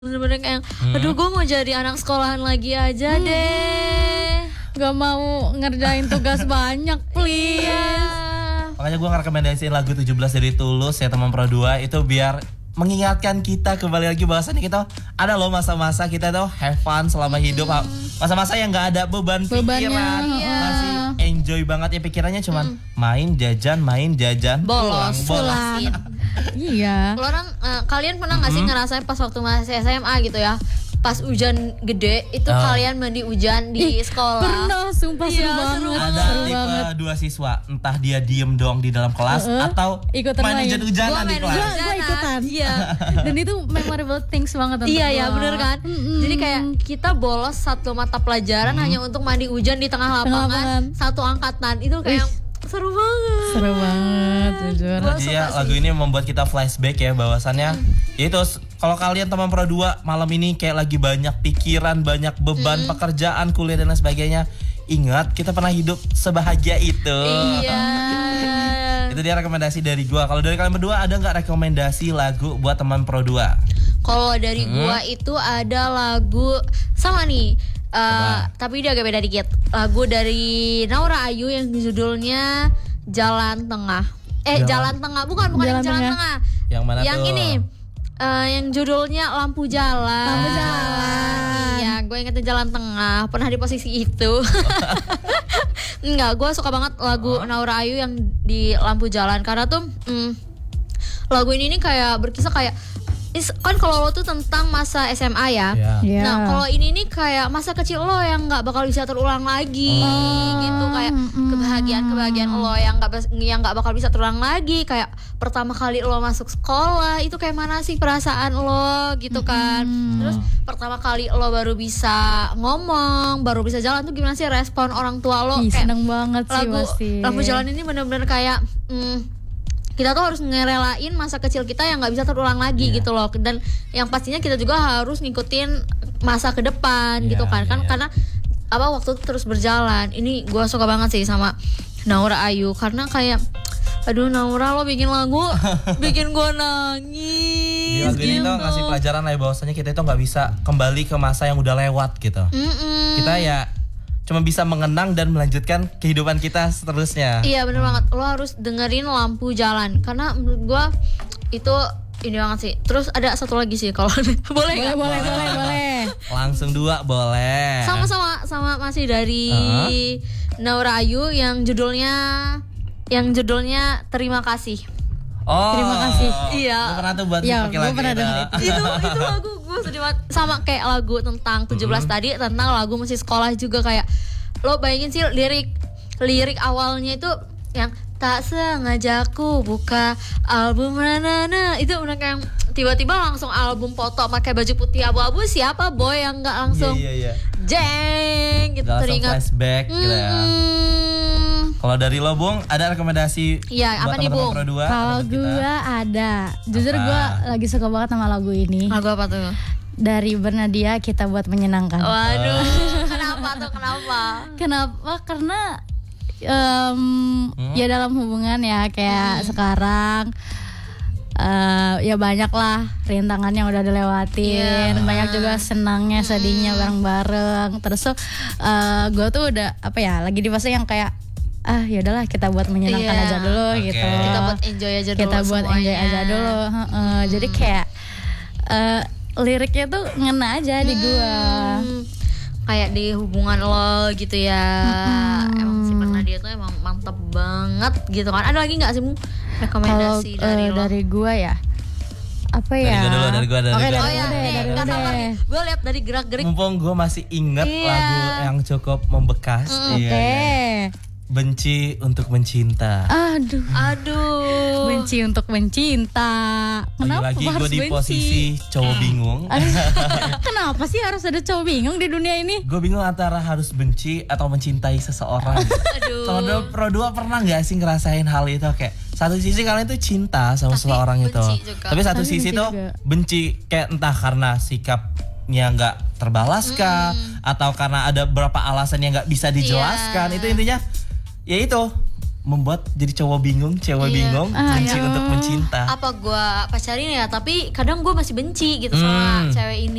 Bener-bener kayak aduh gue mau jadi anak sekolahan lagi aja deh. Gak mau ngerjain tugas banyak, please. Makanya gue ngerekomendasiin lagu 17 dari Tulus ya teman Pro 2 itu biar mengingatkan kita kembali lagi bahwasannya kita ada loh masa-masa kita tuh have fun selama hidup, masa-masa yang nggak ada beban pikiran, masih enjoy banget ya pikirannya cuman main jajan bolos. Iya. Orang kalian pernah nggak sih ngerasain pas waktu masih SMA gitu ya? Pas hujan gede itu kalian mandi hujan di sekolah. Pernah, sumpah seru banget. Ada tipe dua siswa, entah dia diem doang di dalam kelas atau ikutan main hujan-hujanan di kelas. Gue ikutan. Iya. Dan itu memorable things banget untuk Iya gua. bener kan. Jadi kayak kita bolos satu mata pelajaran hanya untuk mandi hujan di tengah lapangan. Satu angkatan itu kayak seru banget jujur. Jadi ya lagu ini membuat kita flashback ya bahwasannya itu kalau kalian teman Pro 2 malam ini kayak lagi banyak pikiran, banyak beban pekerjaan, kuliah dan lain sebagainya, ingat kita pernah hidup sebahagia itu. Iya. Itu dia rekomendasi dari gua. Kalau dari kalian berdua ada nggak rekomendasi lagu buat teman Pro 2? Kalau dari gua itu ada lagu sama nih. Tapi dia agak beda dikit. Lagu dari Naura Ayu yang judulnya Jalan Tengah. Jalan Tengah bukan Jalan yang Jalan Tengah. Tengah. Yang mana Yang tuh? ini yang judulnya Lampu Jalan. Iya, gue ingetin Jalan Tengah. Pernah di posisi itu. Enggak, gue suka banget lagu Naura Ayu yang di Lampu Jalan karena tuh lagu ini nih kayak berkisah kayak kan kalau lo tuh tentang masa SMA ya. Yeah. Nah kalau ini nih kayak masa kecil lo yang nggak bakal bisa terulang lagi, gitu kayak kebahagiaan lo yang nggak bakal bisa terulang lagi. Kayak pertama kali lo masuk sekolah itu kayak mana sih perasaan lo gitu kan. Terus pertama kali lo baru bisa ngomong, baru bisa jalan tuh gimana sih respon orang tua lo? Ih, Kayak seneng banget sih pasti. Lampu Jalan ini bener-bener kayak kita tuh harus ngerelain masa kecil kita yang nggak bisa terulang lagi gitu loh, dan yang pastinya kita juga harus ngikutin masa ke depan gitu kan karena waktu itu terus berjalan. Ini gue suka banget sih sama Naura Ayu karena kayak aduh Naura lo bikin lagu bikin gue nangis. Di lagu ini tuh ngasih pelajaran lah bahwasanya kita itu nggak bisa kembali ke masa yang udah lewat gitu. Kita ya cuma bisa mengenang dan melanjutkan kehidupan kita seterusnya. Iya bener banget, lo harus dengerin Lampu Jalan karena menurut gue itu ini banget sih. Terus ada satu lagi sih kalau boleh. Langsung dua boleh. Sama masih dari Naura Ayu yang judulnya Terima Kasih. Terima kasih. Iya. Gue pernah tuh buat pakai lagu itu lagu gue sedih banget. Sama kayak lagu tentang 17 tadi, tentang lagu masih sekolah juga kayak lo bayangin sih lirik awalnya itu yang tak sengaja aku buka album itu udah kayak tiba-tiba langsung album foto pakai baju putih abu-abu. Siapa boy yang nggak langsung jeng gitu teringat flashback gitu ya. Kalau dari lo Bung, ada rekomendasi apa buat nih Bung? Pro 2? Kalau gue ada, jujur gue lagi suka banget sama lagu ini. Lagu apa tuh? Dari Bernadia, Kita Buat Menyenangkan. Waduh, kenapa? Kenapa? Karena ya dalam hubungan ya kayak sekarang ya banyak lah rintangan yang udah dilewatin, banyak juga senangnya, sedihnya bareng-bareng. Terus tuh gue tuh udah lagi di fase yang kayak ya udahlah kita buat menyenangkan aja dulu gitu. Kita buat enjoy aja dulu. Kita buat enjoy aja dulu. Jadi kayak liriknya tuh ngena aja di gua. Kayak di hubungan lo gitu ya. Emang si Bernadia tuh emang mantep banget gitu kan. Ada lagi nggak sih rekomendasi dari lo? Dari gua ya. Apa ya? Dari gua. Gue lihat dari gerak-gerik. Mumpung gue masih inget lagu yang cukup membekas. Benci untuk mencinta. Aduh. Benci untuk mencinta. Kenapa Lagi-lagi harus gue di benci? posisi cowok bingung. Kenapa sih harus ada cowok bingung di dunia ini? Gue bingung antara harus benci atau mencintai seseorang. Kalau Pro 2 pernah nggak sih ngerasain hal itu kayak satu sisi kalian tuh cinta sama seseorang itu, tapi satu sisi tuh benci kayak entah karena sikapnya nggak terbalaskan atau karena ada beberapa alasan yang nggak bisa dijelaskan. Itu intinya ya itu membuat jadi cowok bingung, cewek bingung, benci untuk mencinta. Apa gue pacarin ya, tapi kadang gue masih benci gitu sama cewek ini.